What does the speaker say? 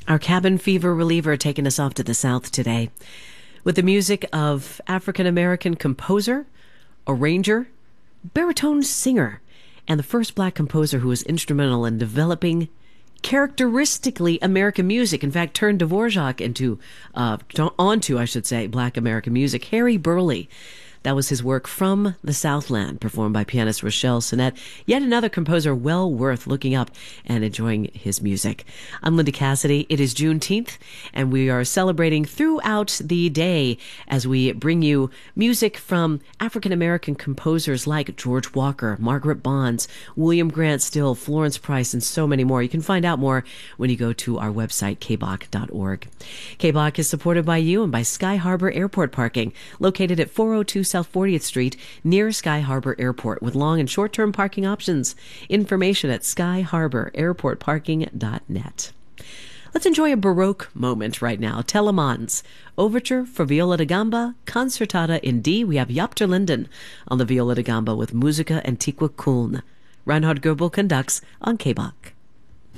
Our cabin fever reliever taking us off to the south today with the music of African-American composer, arranger, baritone singer, and the first black composer who was instrumental in developing characteristically American music. In fact, turned Dvorak onto, I should say, black American music. Harry Burleigh. That was his work From the Southland, performed by pianist Rochelle Sinnett. Yet another composer well worth looking up and enjoying his music. I'm Linda Cassidy. It is Juneteenth, and we are celebrating throughout the day as we bring you music from African-American composers like George Walker, Margaret Bonds, William Grant Still, Florence Price, and so many more. You can find out more when you go to our website, kbach.org. KBach is supported by you and by Sky Harbor Airport Parking, located at 402 South 40th Street near Sky Harbor Airport, with long and short-term parking options. Information at skyharbor.airportparking.net. Let's enjoy a Baroque moment right now. Telemans, Overture for Viola da Gamba, Concertata in D. We have Jaap ter Linden on the viola da gamba with Musica Antiqua Köln. Reinhard Goebel conducts on KBach.